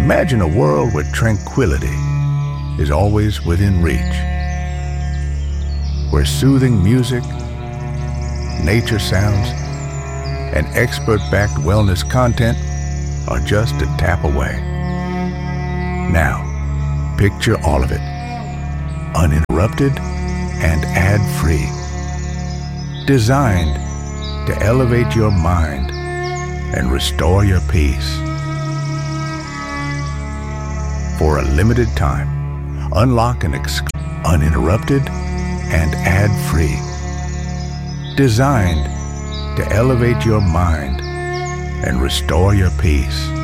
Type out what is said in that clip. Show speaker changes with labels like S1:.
S1: Imagine a world where tranquility is always within reach, where soothing music, nature sounds, and expert-backed wellness content are just a tap away. Now, picture all of it, uninterrupted and ad-free. Designed to elevate your mind and restore your peace. For a limited time, unlock an uninterrupted and ad-free. Designed to elevate your mind and restore your peace.